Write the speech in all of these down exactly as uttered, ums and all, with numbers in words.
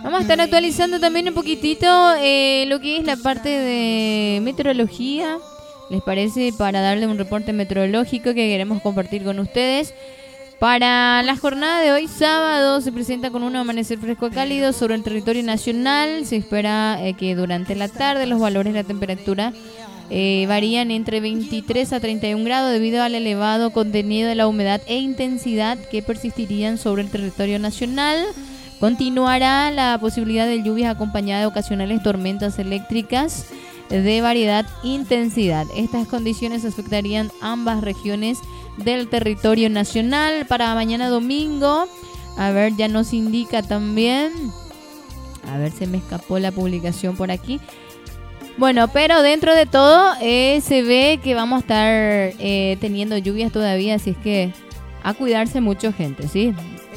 Vamos a estar actualizando también un poquitito eh, lo que es la parte de meteorología. ¿Les parece? Para darle un reporte meteorológico que queremos compartir con ustedes. Para la jornada de hoy, sábado, se presenta con un amanecer fresco cálido sobre el territorio nacional. Se espera eh, que durante la tarde los valores de la temperatura eh, varían entre veintitrés a treinta y un grados debido al elevado contenido de la humedad e intensidad que persistirían sobre el territorio nacional. Continuará la posibilidad de lluvias acompañadas de ocasionales tormentas eléctricas de variedad intensidad. Estas condiciones afectarían ambas regiones del territorio nacional. Para mañana domingo, a ver, ya nos indica también, a ver, se me escapó la publicación por aquí. Bueno, pero dentro de todo eh, se ve que vamos a estar eh, teniendo lluvias todavía, así es que a cuidarse mucho, gente, ¿sí?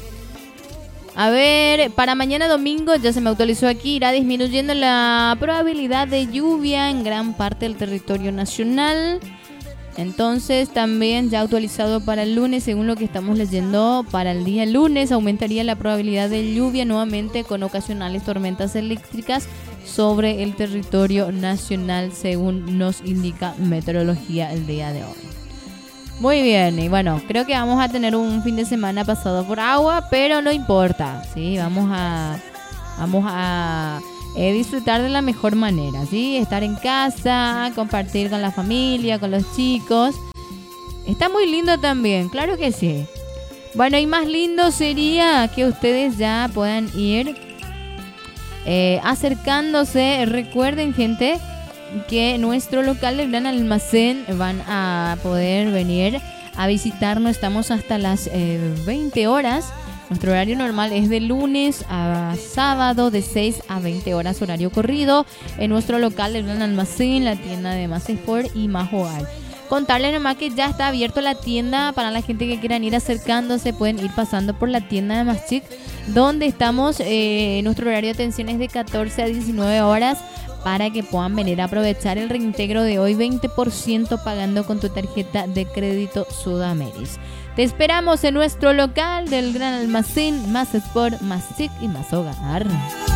A ver, para mañana domingo, ya se me actualizó aquí, irá disminuyendo la probabilidad de lluvia en gran parte del territorio nacional. Entonces también ya actualizado para el lunes, según lo que estamos leyendo, para el día lunes aumentaría la probabilidad de lluvia nuevamente con ocasionales tormentas eléctricas sobre el territorio nacional, según nos indica meteorología el día de hoy. Muy bien, y bueno, creo que vamos a tener un fin de semana pasado por agua, pero no importa, ¿sí? Vamos a, vamos a eh, disfrutar de la mejor manera, ¿sí? Estar en casa, compartir con la familia, con los chicos. Está muy lindo también, claro que sí. Bueno, y más lindo sería que ustedes ya puedan ir eh, acercándose. Recuerden, gente, que nuestro local del Gran Almacén van a poder venir a visitarnos. Estamos hasta las eh, veinte horas. Nuestro horario normal es de lunes a sábado de seis a veinte horas, horario corrido, en nuestro local del Gran Almacén, la tienda de Más Sport y Más Hogar. Contarles nomás que ya está abierto la tienda para la gente que quieran ir acercándose. Pueden ir pasando por la tienda de Más Chic, donde estamos. Eh, nuestro horario de atención es de catorce a diecinueve horas, para que puedan venir a aprovechar el reintegro de hoy, veinte por ciento pagando con tu tarjeta de crédito Sudameris. Te esperamos en nuestro local del Gran Almacén, Más Sport, Más Chic y Más Hogar.